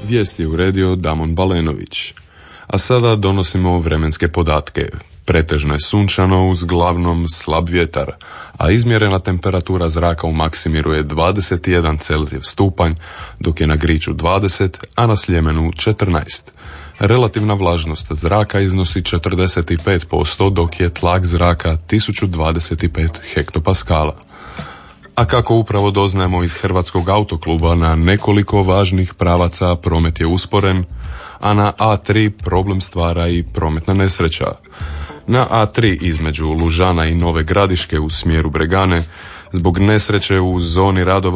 Vijesti je uredio Damon Balenović. A sada donosimo vremenske podatke. Pretežno je sunčano uz glavnom slab vjetar, a izmjerena temperatura zraka u Maksimiru je 21 Celzijev stupanj, dok je na Griču 20, a na Sljemenu 14. Relativna vlažnost zraka iznosi 45%, dok je tlak zraka 1025 hektopaskala. A kako upravo doznajemo iz Hrvatskog autokluba, na nekoliko važnih pravaca promet je usporen, a na A3 problem stvara i prometna nesreća. Na A3 između Lužana i Nove Gradiške u smjeru Bregane, zbog nesreće u zoni radova